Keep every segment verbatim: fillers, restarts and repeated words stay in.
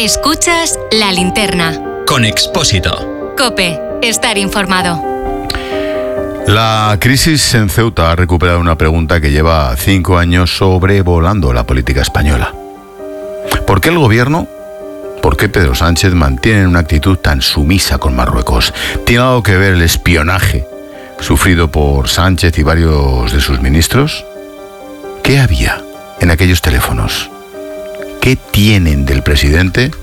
Escuchas La Linterna. Con Expósito. COPE. Estar informado. La crisis en Ceuta ha recuperado una pregunta que lleva cinco años sobrevolando la política española. ¿Por qué el gobierno, por qué Pedro Sánchez mantiene una actitud tan sumisa con Marruecos? ¿Tiene algo que ver el espionaje sufrido por Sánchez y varios de sus ministros? ¿Qué había en aquellos teléfonos? ¿Qué tienen del presidente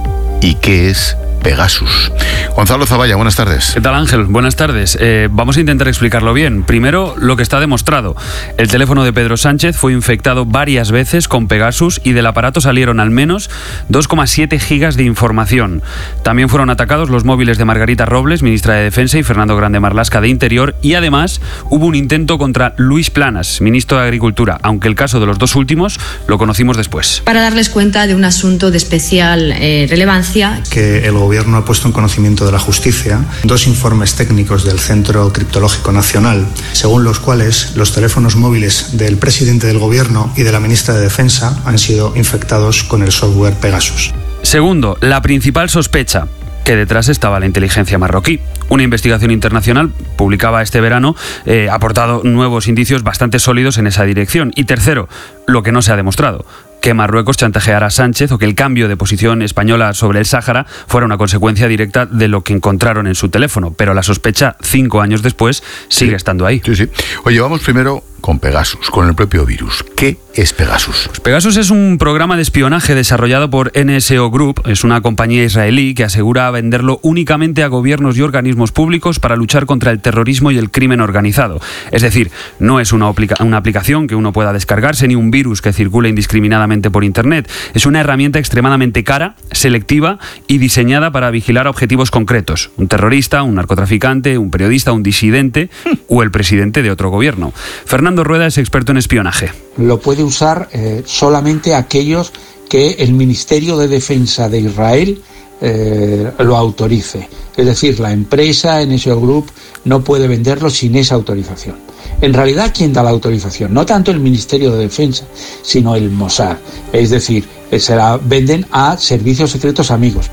y qué es Pegasus? Gonzalo Zavalla, buenas tardes. ¿Qué tal, Ángel? Buenas tardes. Eh, vamos a intentar explicarlo bien. Primero, lo que está demostrado. El teléfono de Pedro Sánchez fue infectado varias veces con Pegasus y del aparato salieron al menos dos coma siete gigas de información. También fueron atacados los móviles de Margarita Robles, ministra de Defensa, y Fernando Grande Marlaska, de Interior, y además hubo un intento contra Luis Planas, ministro de Agricultura, aunque el caso de los dos últimos lo conocimos después. Para darles cuenta de un asunto de especial eh, relevancia. Que el gobierno ha puesto en conocimiento de la justicia dos informes técnicos del Centro Criptológico Nacional, según los cuales los teléfonos móviles del presidente del gobierno y de la ministra de Defensa han sido infectados con el software Pegasus. Segundo, la principal sospecha, que detrás estaba la inteligencia marroquí. Una investigación internacional publicada este verano eh, ha aportado nuevos indicios bastante sólidos en esa dirección. Y tercero, lo que no se ha demostrado, que Marruecos chantajeara a Sánchez o que el cambio de posición española sobre el Sáhara fuera una consecuencia directa de lo que encontraron en su teléfono. Pero la sospecha, cinco años después, sigue sí. estando ahí. Sí, sí. Oye, vamos primero con Pegasus, con el propio virus. ¿Qué es Pegasus? Pues Pegasus es un programa de espionaje desarrollado por N S O Group. Es una compañía israelí que asegura venderlo únicamente a gobiernos y organismos públicos para luchar contra el terrorismo y el crimen organizado. Es decir, no es una, aplica- una aplicación que uno pueda descargarse ni un virus que circule indiscriminadamente por Internet. Es una herramienta extremadamente cara, selectiva y diseñada para vigilar a objetivos concretos. Un terrorista, un narcotraficante, un periodista, un disidente o el presidente de otro gobierno. Fernando Rueda es experto en espionaje. Lo puede usar eh, solamente aquellos que el Ministerio de Defensa de Israel eh, lo autorice. Es decir, la empresa N S O Group no puede venderlo sin esa autorización. En realidad, ¿quién da la autorización? No tanto el Ministerio de Defensa, sino el Mossad. Es decir, se la venden a servicios secretos amigos.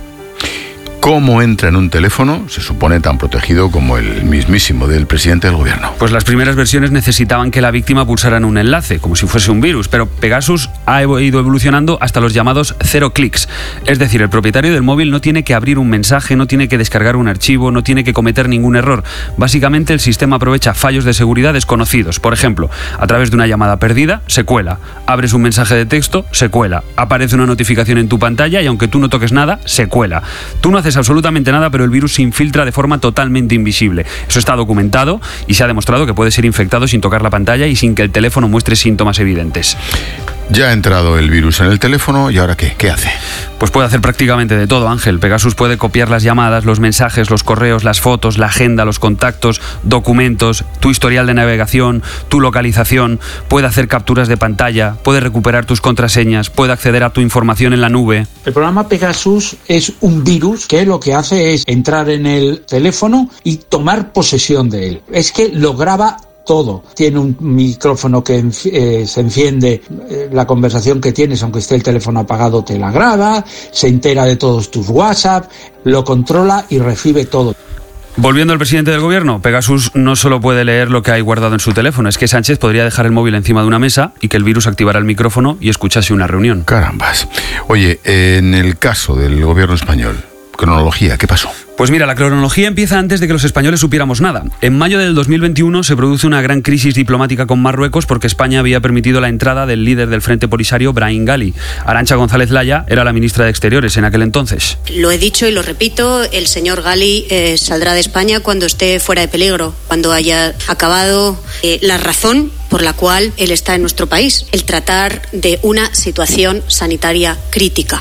¿Cómo entra en un teléfono, se supone tan protegido como el mismísimo del presidente del gobierno? Pues las primeras versiones necesitaban que la víctima pulsara en un enlace, como si fuese un virus, pero Pegasus ha ido evolucionando hasta los llamados cero clics. Es decir, el propietario del móvil no tiene que abrir un mensaje, no tiene que descargar un archivo, no tiene que cometer ningún error. Básicamente, el sistema aprovecha fallos de seguridad desconocidos. Por ejemplo, a través de una llamada perdida, se cuela. Abres un mensaje de texto, se cuela. Aparece una notificación en tu pantalla y aunque tú no toques nada, se cuela. Tú no haces absolutamente nada, pero el virus se infiltra de forma totalmente invisible. Eso está documentado y se ha demostrado que puede ser infectado sin tocar la pantalla y sin que el teléfono muestre síntomas evidentes. Ya ha entrado el virus en el teléfono, ¿y ahora qué? ¿Qué hace? Pues puede hacer prácticamente de todo, Ángel. Pegasus puede copiar las llamadas, los mensajes, los correos, las fotos, la agenda, los contactos, documentos, tu historial de navegación, tu localización, puede hacer capturas de pantalla, puede recuperar tus contraseñas, puede acceder a tu información en la nube. El programa Pegasus es un virus que lo que hace es entrar en el teléfono y tomar posesión de él. Es que lo graba todo. Tiene un micrófono que eh, se enciende, eh, la conversación que tienes, aunque esté el teléfono apagado, te la graba, se entera de todos tus WhatsApp, lo controla y recibe todo. Volviendo al presidente del gobierno, Pegasus no solo puede leer lo que hay guardado en su teléfono, es que Sánchez podría dejar el móvil encima de una mesa y que el virus activara el micrófono y escuchase una reunión. Carambas. Oye, en el caso del gobierno español, cronología, ¿qué pasó? Pues mira, la cronología empieza antes de que los españoles supiéramos nada. En mayo del dos mil veintiuno se produce una gran crisis diplomática con Marruecos porque España había permitido la entrada del líder del Frente Polisario, Brahim Ghali. Arantxa González Laya era la ministra de Exteriores en aquel entonces. Lo he dicho y lo repito, el señor Ghali eh, saldrá de España cuando esté fuera de peligro, cuando haya acabado eh, la razón por la cual él está en nuestro país, el tratar de una situación sanitaria crítica.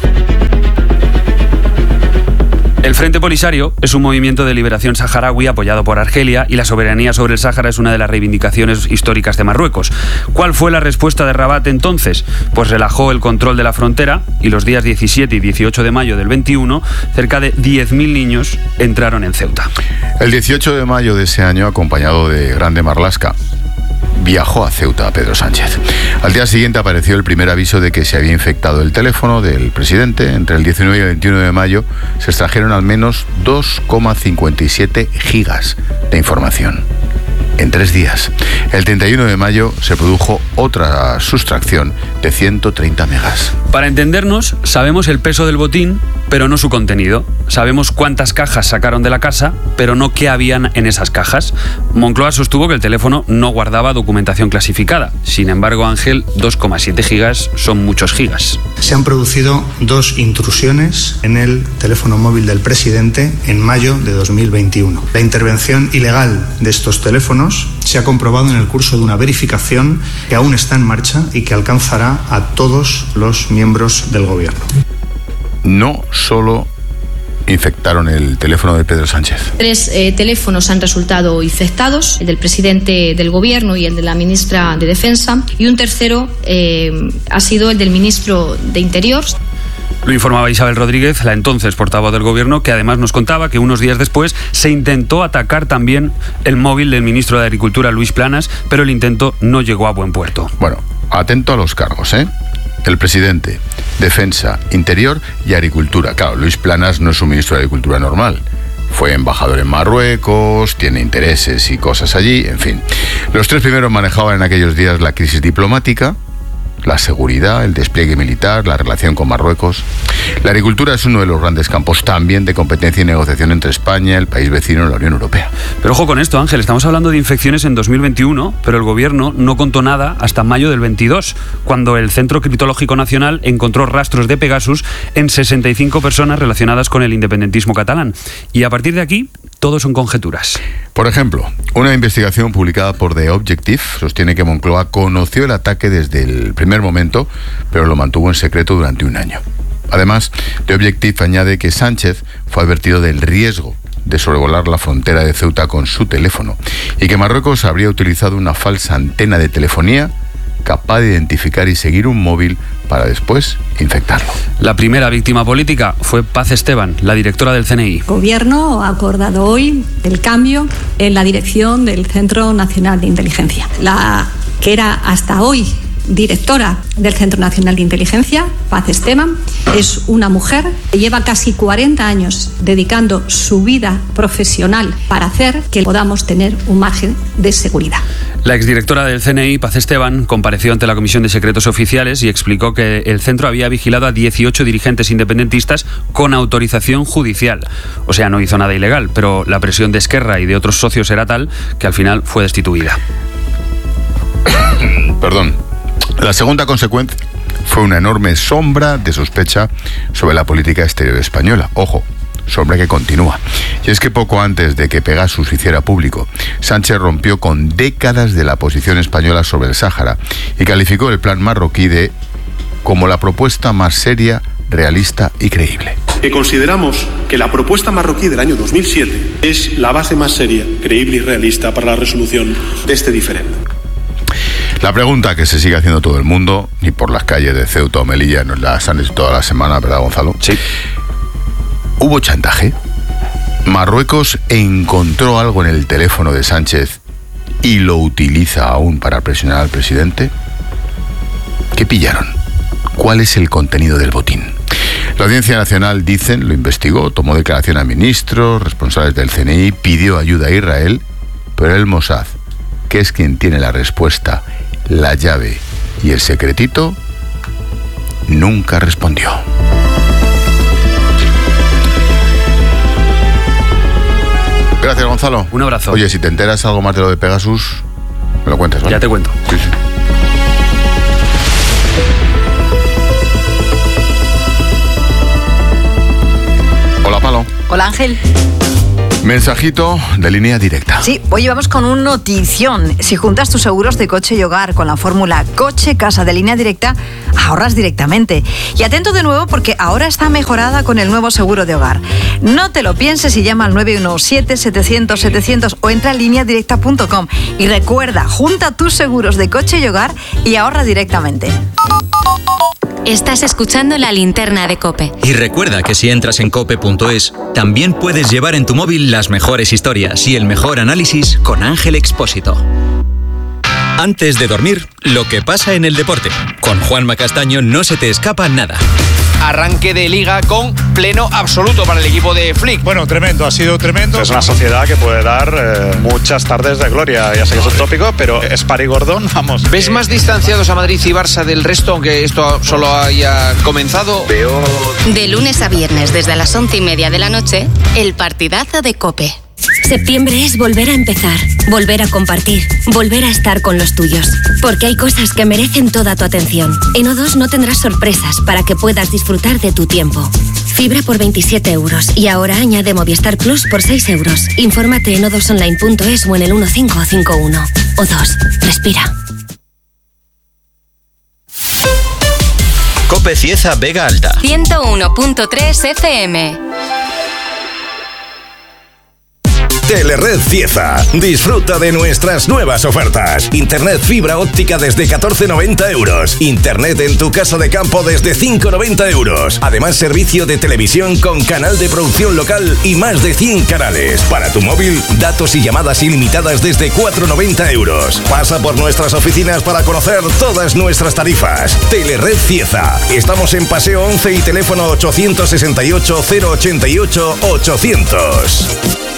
El Frente Polisario es un movimiento de liberación saharaui apoyado por Argelia y la soberanía sobre el Sáhara es una de las reivindicaciones históricas de Marruecos. ¿Cuál fue la respuesta de Rabat entonces? Pues relajó el control de la frontera y los días diecisiete y dieciocho de mayo del veintiuno, cerca de diez mil niños entraron en Ceuta. El dieciocho de mayo de ese año, acompañado de Grande Marlaska, viajó a Ceuta a Pedro Sánchez. Al día siguiente apareció el primer aviso de que se había infectado el teléfono del presidente. Entre el diecinueve y el veintiuno de mayo se extrajeron al menos dos coma cincuenta y siete gigas de información. En tres días. El treinta y uno de mayo se produjo otra sustracción de ciento treinta megas. Para entendernos, sabemos el peso del botín, pero no su contenido. Sabemos cuántas cajas sacaron de la casa, pero no qué habían en esas cajas. Moncloa sostuvo que el teléfono no guardaba documentación clasificada. Sin embargo, Ángel, dos coma siete gigas son muchos gigas. Se han producido dos intrusiones en el teléfono móvil del presidente en mayo de dos mil veintiuno. La intervención ilegal de estos teléfonos se ha comprobado en el curso de una verificación que aún está en marcha y que alcanzará a todos los miembros del gobierno. No solo infectaron el teléfono de Pedro Sánchez. Tres eh, teléfonos han resultado infectados, el del presidente del gobierno y el de la ministra de Defensa, y un tercero eh, ha sido el del ministro de Interior. Lo informaba Isabel Rodríguez, la entonces portavoz del gobierno, que además nos contaba que unos días después se intentó atacar también el móvil del ministro de Agricultura, Luis Planas, pero el intento no llegó a buen puerto. Bueno, atento a los cargos, ¿eh? El presidente, Defensa, Interior y Agricultura. Claro, Luis Planas no es un ministro de Agricultura normal. Fue embajador en Marruecos, tiene intereses y cosas allí, en fin. Los tres primeros manejaban en aquellos días la crisis diplomática, la seguridad, el despliegue militar, la relación con Marruecos. La agricultura es uno de los grandes campos también de competencia y negociación entre España, el país vecino y la Unión Europea. Pero ojo con esto, Ángel, estamos hablando de infecciones en dos mil veintiuno, pero el gobierno no contó nada hasta mayo del veintidós, cuando el Centro Criptológico Nacional encontró rastros de Pegasus en sesenta y cinco personas relacionadas con el independentismo catalán. Y a partir de aquí, todo son conjeturas. Por ejemplo, una investigación publicada por The Objective sostiene que Moncloa conoció el ataque desde el primer momento, pero lo mantuvo en secreto durante un año. Además, The Objective añade que Sánchez fue advertido del riesgo de sobrevolar la frontera de Ceuta con su teléfono y que Marruecos habría utilizado una falsa antena de telefonía capaz de identificar y seguir un móvil para después infectarlo. La primera víctima política fue Paz Esteban, la directora del C N I. El Gobierno ha acordado hoy el cambio en la dirección del Centro Nacional de Inteligencia. La que era hasta hoy directora del Centro Nacional de Inteligencia, Paz Esteban, es una mujer que lleva casi cuarenta años dedicando su vida profesional para hacer que podamos tener un margen de seguridad. La exdirectora del C N I, Paz Esteban, compareció ante la Comisión de Secretos Oficiales y explicó que el centro había vigilado a dieciocho dirigentes independentistas con autorización judicial. O sea, no hizo nada ilegal, pero la presión de Esquerra y de otros socios era tal que al final fue destituida. Perdón. La segunda consecuencia fue una enorme sombra de sospecha sobre la política exterior española. Ojo, sombra que continúa. Y es que poco antes de que Pegasus hiciera público, Sánchez rompió con décadas de la posición española sobre el Sáhara y calificó el plan marroquí de como la propuesta más seria, realista y creíble. Que consideramos que la propuesta marroquí del año dos mil siete es la base más seria, creíble y realista para la resolución de este diferendo. La pregunta que se sigue haciendo todo el mundo, y por las calles de Ceuta o Melilla nos las han hecho toda la semana, ¿verdad, Gonzalo? Sí. ¿Hubo chantaje? ¿Marruecos encontró algo en el teléfono de Sánchez y lo utiliza aún para presionar al presidente? ¿Qué pillaron? ¿Cuál es el contenido del botín? La Audiencia Nacional, dicen, lo investigó, tomó declaración a ministros, responsables del C N I, pidió ayuda a Israel, pero el Mossad, que es quien tiene la respuesta, la llave y el secretito, nunca respondió. Gracias, Gonzalo. Un abrazo. Oye, si te enteras algo más de lo de Pegasus, me lo cuentas, ¿vale? Ya te cuento. Sí, sí. Hola, Palo. Hola, Ángel. Mensajito de Línea Directa. Sí, hoy vamos con un notición. Si juntas tus seguros de coche y hogar con la fórmula Coche-Casa de Línea Directa, ahorras directamente. Y atento de nuevo porque ahora está mejorada con el nuevo seguro de hogar. No te lo pienses y llama al nueve uno siete, setecientos, setecientos o entra a línea directa punto com. Y recuerda, junta tus seguros de coche y hogar y ahorra directamente. Estás escuchando La Linterna de COPE. Y recuerda que si entras en cope punto es, también puedes llevar en tu móvil las mejores historias y el mejor análisis con Ángel Expósito. Antes de dormir, lo que pasa en el deporte. Con Juanma Castaño no se te escapa nada. Arranque de liga con pleno absoluto para el equipo de Flick. Bueno, tremendo, ha sido tremendo. Es una sociedad que puede dar eh, muchas tardes de gloria. Ya sé que es un tópico, pero es Parigordón, vamos. ¿Ves más distanciados a Madrid y Barça del resto, aunque esto solo haya comenzado? Veo... De lunes a viernes, desde las once y media de la noche, el partidazo de COPE. Septiembre es volver a empezar, volver a compartir, volver a estar con los tuyos. Porque hay cosas que merecen toda tu atención. En O dos no tendrás sorpresas para que puedas disfrutar de tu tiempo. Fibra por veintisiete euros y ahora añade Movistar Plus por seis euros. Infórmate en o dos online punto es o en el uno cinco cinco uno. O dos, respira. COPE Cieza Vega Alta. ciento uno punto tres F M. Telered Cieza. Disfruta de nuestras nuevas ofertas. Internet fibra óptica desde catorce noventa euros. Internet en tu casa de campo desde cinco noventa euros. Además, servicio de televisión con canal de producción local y más de cien canales. Para tu móvil, datos y llamadas ilimitadas desde cuatro noventa euros. Pasa por nuestras oficinas para conocer todas nuestras tarifas. Telered Cieza. Estamos en Paseo once y teléfono ochocientos sesenta y ocho, cero ochenta y ocho, ochocientos.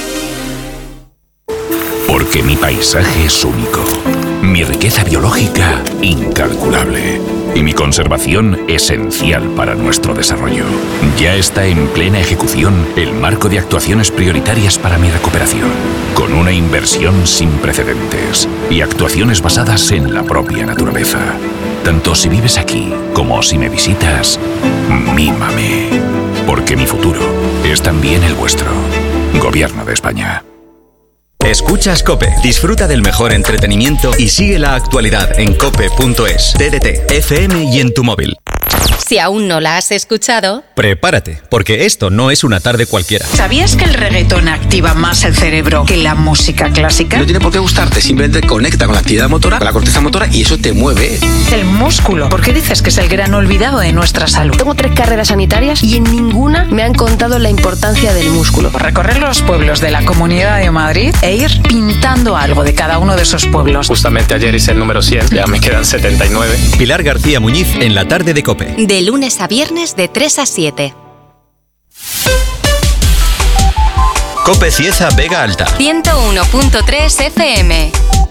Porque mi paisaje es único, mi riqueza biológica incalculable y mi conservación esencial para nuestro desarrollo. Ya está en plena ejecución el marco de actuaciones prioritarias para mi recuperación, con una inversión sin precedentes y actuaciones basadas en la propia naturaleza. Tanto si vives aquí como si me visitas, mímame, porque mi futuro es también el vuestro. Gobierno de España. Escuchas COPE, disfruta del mejor entretenimiento y sigue la actualidad en cope punto es, T D T, F M y en tu móvil. Si aún no la has escuchado, prepárate, porque esto no es una tarde cualquiera. ¿Sabías que el reggaetón activa más el cerebro que la música clásica? No tiene por qué gustarte, simplemente conecta con la actividad motora, con la corteza motora y eso te mueve. El músculo. ¿Por qué dices que es el gran olvidado de nuestra salud? Tengo tres carreras sanitarias y en ninguna me han contado la importancia del músculo. Recorrer los pueblos de la Comunidad de Madrid e ir pintando algo de cada uno de esos pueblos. Justamente ayer hice el número cien, ya me quedan setenta y nueve. Pilar García Muñiz en la tarde de COPE. De lunes a viernes de tres a siete. COPE Cieza Vega Alta. ciento uno punto tres F M.